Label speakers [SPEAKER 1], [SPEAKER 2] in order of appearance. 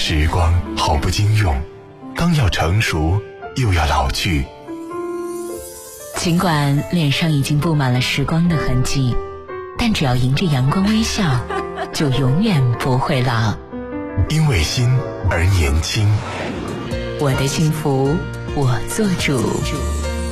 [SPEAKER 1] 时光好不经用，刚要成熟又要老去。
[SPEAKER 2] 尽管脸上已经布满了时光的痕迹，但只要迎着阳光微笑，就永远不会老。
[SPEAKER 1] 因为心而年轻，
[SPEAKER 2] 我的幸福我做主。